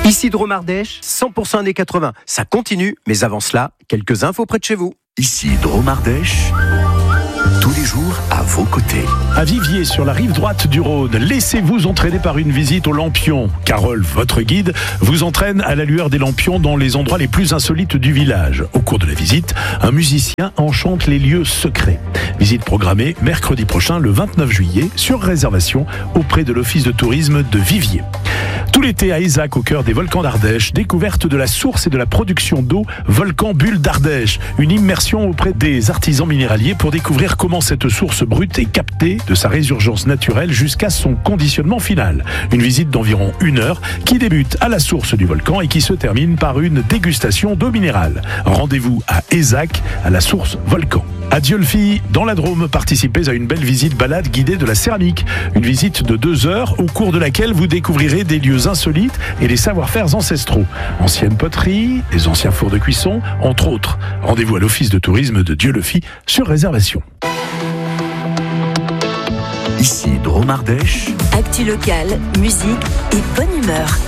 Ici Drôme Ardèche, 100% années 80. Ça continue, mais avant cela, quelques infos près de chez vous. Ici Drôme Ardèche, tous les jours à vos côtés. À Viviers, sur la rive droite du Rhône, laissez-vous entraîner par une visite aux lampions. Carole, votre guide, vous entraîne à la lueur des lampions dans les endroits les plus insolites du village. Au cours de la visite, un musicien enchante les lieux secrets. Visite programmée mercredi prochain, le 29 juillet, sur réservation auprès de l'Office de tourisme de Viviers. Tout l'été à Ézac, au cœur des volcans d'Ardèche, découverte de la source et de la production d'eau, Volcan Bulle d'Ardèche. Une immersion auprès des artisans minéraliers pour découvrir comment cette source brute est captée de sa résurgence naturelle jusqu'à son conditionnement final. Une visite d'environ 1 heure qui débute à la source du volcan et qui se termine par une dégustation d'eau minérale. Rendez-vous à Ézac, à la source volcan. À Dieulefit, dans la Drôme, participez à une belle visite balade guidée de la céramique. Une visite de 2 heures au cours de laquelle vous découvrirez des lieux insolites et les savoir-faire ancestraux. Anciennes poteries, les anciens fours de cuisson, entre autres. Rendez-vous à l'Office de tourisme de Dieulefit sur réservation. Ici Drôme Ardèche. Actu locale, musique et bonne humeur.